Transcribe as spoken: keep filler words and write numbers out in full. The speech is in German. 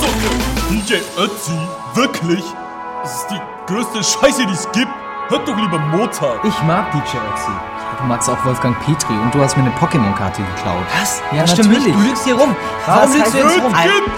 Also, D J Ötzi, wirklich? Das ist die größte Scheiße, die es gibt. Hört doch lieber Mozart. Ich mag D J Ötzi. Du magst auch Wolfgang Petri und du hast mir eine Pokémon-Karte geklaut. Was? Ja, das stimmt natürlich. nicht. Du lügst hier rum. Was Warum lügst heißt du jetzt Jetzt rum? gibt's